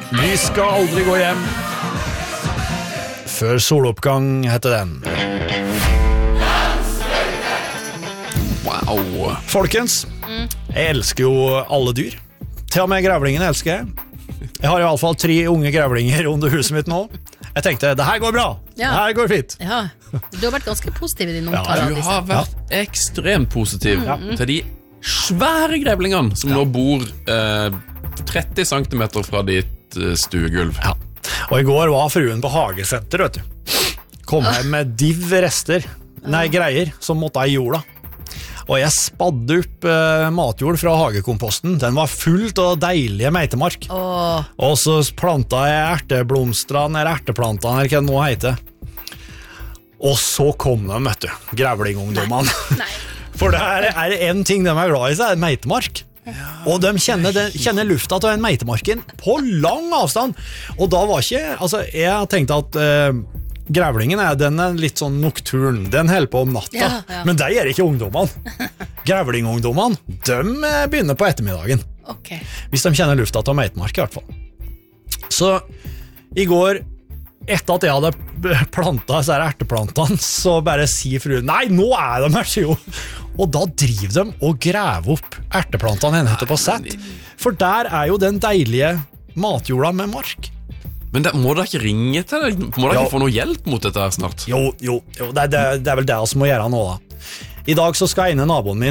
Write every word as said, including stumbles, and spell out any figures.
Vi skal aldri gå hjem før soloppgang heter den. Wow. Folkens, mm. jeg elsker jo alle dyr. Til og med grevlingen elsker jeg. Jeg har i alle fall tre unge grevlinger under huset mitt nå. Jeg tenkte, det her går bra. Ja. Det her går fint. Ja, du har vært ganske positiv i din Ja, omtale. du har vært ja. ekstremt positiv ja. til de svære grevlingene som ja. nå bor eh, tretti centimeter fra ditt eh, stuegulv. Ja. Og i går var fruen på hagesenter, vet du. Kom hjem med div rester, nei, greier, som måtte i jorda. Og jeg spadde opp eh, matjord fra hagekomposten. Den var fullt av deilige meitemark. Åh. Og så planta jeg erteblomstrene, eller erteplantene, eller hva det nå heter. Og så kom de, vet du, grevlingungdommene. Nei. Nei. For det er, er det en ting de er glad i, så er det meitemark. Ja, og de kjenner, de kjenner lufta til en meitemarken på lang avstand. Og da var ikke, altså jeg tenkte at eh, grevlingen er, den er litt sånn nokturn, den holder på om natta, ja, ja. men de er ikke ungdommene. Grevlingungdommene, de begynner på ettermiddagen. Okay. Hvis de kjenner lufta til meitemark i hvert fall. Så i går, etter at jeg hadde plantet disse erteplantene, så bare sier fruen, nei, nå er de her, sier hun. Og da driver de og graver opp erteplantene henne på sett. For der er jo den deilige matjorda med mark. Men det, må dere ikke ringe til deg? Må dere jo. ikke få noe hjelp mot dette her snart? Jo, jo, jo det, det, det er vel det som må gjøre nå da. I dag så skal ene naboen min